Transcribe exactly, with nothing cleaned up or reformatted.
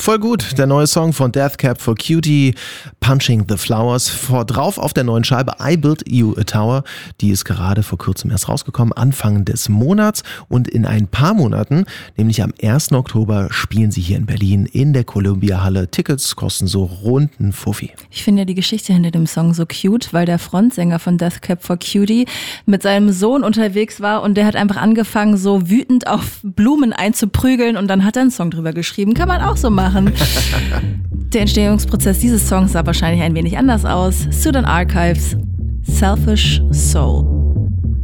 Voll gut, der neue Song von Death Cab for Cutie, Punching the Flowers. Vor drauf auf der neuen Scheibe I Built You a Tower. Die ist gerade vor kurzem erst rausgekommen, Anfang des Monats. Und in ein paar Monaten, nämlich am ersten Oktober, spielen sie hier in Berlin in der Columbia-Halle. Tickets kosten so rund einen Fuffi. Ich finde ja die Geschichte hinter dem Song so cute, weil der Frontsänger von Death Cab for Cutie mit seinem Sohn unterwegs war und der hat einfach angefangen, so wütend auf Blumen einzuprügeln und dann hat er einen Song drüber geschrieben. Kann man auch so machen. Der Entstehungsprozess dieses Songs sah wahrscheinlich ein wenig anders aus. Student Archives, Selfish Soul.